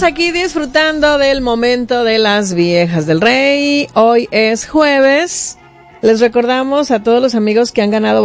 aquí disfrutando del momento de las viejas del rey. Hoy es jueves. Les recordamos a todos los amigos que han ganado